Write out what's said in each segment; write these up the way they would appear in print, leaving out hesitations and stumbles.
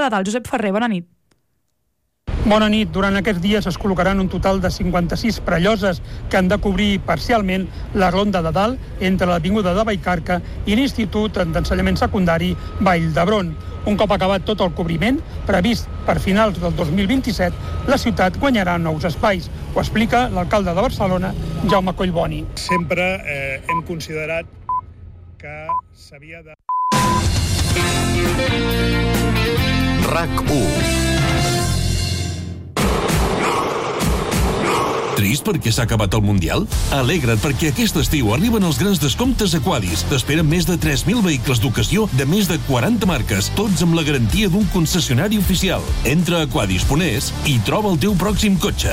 de Dalt. Josep Ferrer, bona nit. Bona nit. Durant aquests dies es col·locaran un total de 56 prelloses que han de cobrir parcialment la ronda de Dalt entre l'Avinguda de Vallcarca i l'Institut d'Ensenyament Secundari Vall d'Hebron. Un cop acabat tot el cobriment, previst per finals del 2027, la ciutat guanyarà nous espais. Ho explica l'alcalde de Barcelona, Jaume Collboni. Sempre hem considerat que s'havia de... RAC1. Trist perquè s'ha acabat el Mundial? Alegra't perquè aquest estiu arriben els grans descomptes Aquadis. T'esperen més de 3.000 vehicles d'ocasió de més de 40 marques, tots amb la garantia d'un concessionari oficial. Entra a aquadis.es i troba el teu pròxim cotxe.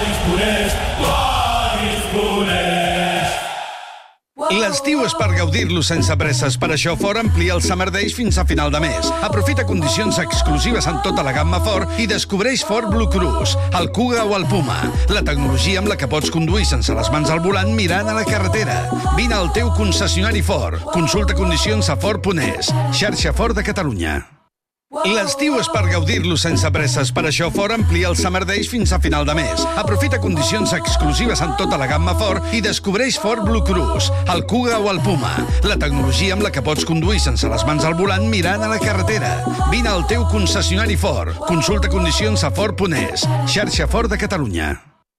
L'estiu és per gaudir-lo sense presses. Per això Ford amplia el Summer Days fins a final de mes. Aprofita condicions exclusives en tota la gamma Ford i descobreix Ford Blue Cruise, el Kuga o el Puma. La tecnologia amb la que pots conduir sense les mans al volant mirant a la carretera. Vine al teu concessionari Ford. Consulta condicions a Ford.es. Xarxa Ford de Catalunya. L'estiu és per gaudir-lo sense presses. Per això Ford amplia el Summer Days fins a final de mes. Aprofita condicions exclusives en tota la gamma Ford i descobreix Ford Blue Cruise, el Kuga o el Puma. La tecnologia amb la que pots conduir sense les mans al volant mirant a la carretera. Vine al teu concessionari Ford. Consulta condicions a Ford.es. Xarxa Ford de Catalunya.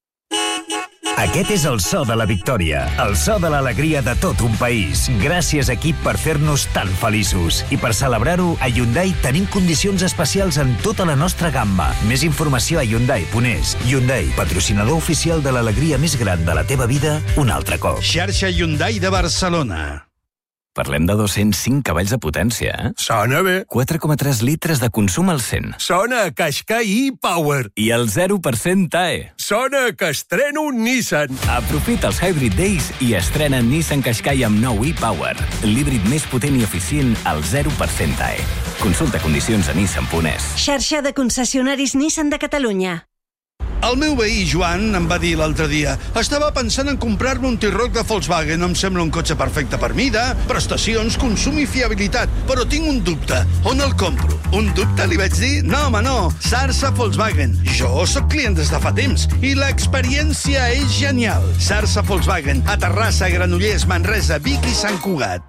Aquest és el so de la victòria, el so de l'alegria de tot un país. Gràcies, equip, per fer-nos tan feliços. I per celebrar-ho, a Hyundai tenim condicions especials en tota la nostra gamma. Més informació a Hyundai.es. Hyundai, patrocinador oficial de l'alegria més gran de la teva vida, un altre cop. Xarxa Hyundai de Barcelona. Parlem de 205 cavalls de potència, eh? Sona bé. 4,3 litres de consum al 100. Sona a Qashqai e-Power. I el 0% TAE. Sona que estreno un Nissan. Aprofita els Hybrid Days i estrena Nissan Qashqai amb nou e-Power. L'híbrid més potent i eficient al 0% TAE. Consulta condicions a Nissan.es. Xarxa de concessionaris Nissan de Catalunya. El meu veí, Joan, em va dir l'altre dia: estava pensant en comprar-me un T-Roc de Volkswagen. Em sembla un cotxe perfecte per mida, prestacions, consum i fiabilitat. Però tinc un dubte. On el compro? Un dubte, li vaig dir? No, home, no. Sarsa Volkswagen. Jo sóc client des de fa temps i l'experiència és genial. Sarsa Volkswagen, a Terrassa, Granollers, Manresa, Vic i Sant Cugat.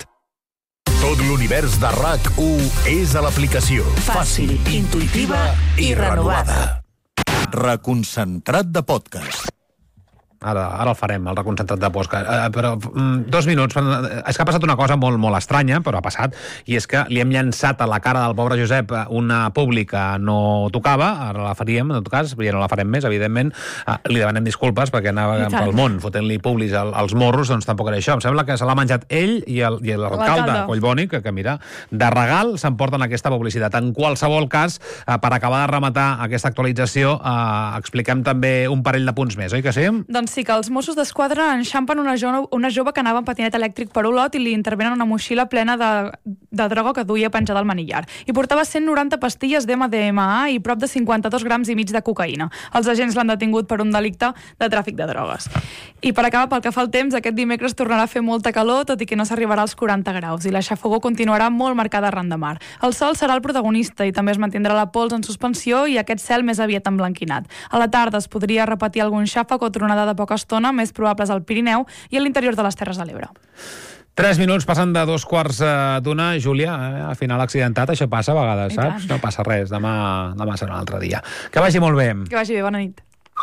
Tot l'univers de RAC1 és a l'aplicació. Fàcil, intuïtiva i renovada. Reconcentrat de podcast. Ara el farem, el reconcentrat de podcast. Però 2 minuts. És que ha passat una cosa molt, molt estranya, però ha passat, i és que li hem llançat a la cara del pobre Josep una publi que no tocava. Ara la faríem, en tot cas, ja no la farem més, evidentment. Li demanem disculpes perquè anava pel món fotent-li publis als morros, doncs tampoc era això. Em sembla que se l'ha menjat ell i l'alcalde Collboni, que mira, de regal s'emporten aquesta publicitat. En qualsevol cas, per acabar de rematar aquesta actualització, expliquem també un parell de punts més, oi que sí? Doncs sí, que els Mossos d'Esquadra enxampen una jove que anava en patinet elèctric per Olot i li intervenen una motxilla plena de droga que duia penjada al manillar. I portava 190 pastilles d'MDMA i prop de 52 grams i mig de cocaïna. Els agents l'han detingut per un delicte de tràfic de drogues. I per acabar, pel que fa al temps, aquest dimecres tornarà a fer molta calor, tot i que no s'arribarà als 40 graus, i la xafogor continuarà molt marcada arran de mar. El sol serà el protagonista i també es mantindrà la pols en suspensió i aquest cel més aviat emblanquinat. A la tarda es podria repetir algun xàfec o tronada de poca estona, més probables al Pirineu i a l'interior de les Terres de l'Ebre. 3 minuts passen de 2:15. Júlia, al final accidentat, això passa a vegades, saps? No passa res, demà serà un altre dia. Que vagi molt bé. Que vagi bé, bona nit.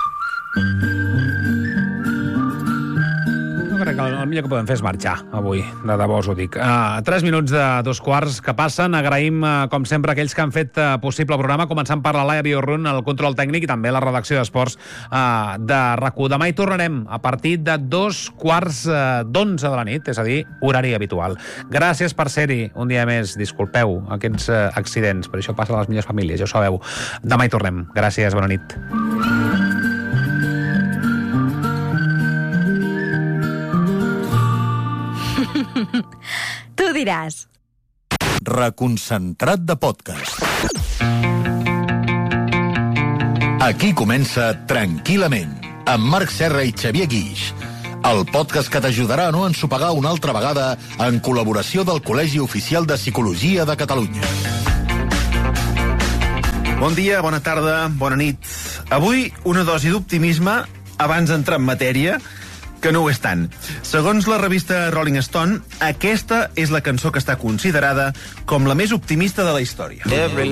Crec que el millor que podem fer és marxar avui, de debò us ho dic. 3 minuts de 2:15 que passen. Agraïm, com sempre, aquells que han fet possible el programa, començant per la Laia Biorrun, el control tècnic, i també la redacció d'esports de RAC1. Demà hi tornarem a partir de 11:15 de la nit, és a dir, horari habitual. Gràcies per ser-hi un dia més. Disculpeu aquests accidents, però això passa a les millors famílies, ja ho sabeu. Demà hi tornem. Gràcies, bona nit. Tu diràs. Reconcentrat de podcast. Aquí comença Tranquil·lament, amb Marc Serra i Xavier Guix, el podcast que t'ajudarà a no ensopegar una altra vegada en col·laboració del Col·legi Oficial de Psicologia de Catalunya. Bon dia, bona tarda, bona nit. Avui, una dosi d'optimisme abans d'entrar en matèria, que no ho és tant. Segons la revista Rolling Stone, aquesta és la cançó que està considerada com la més optimista de la història.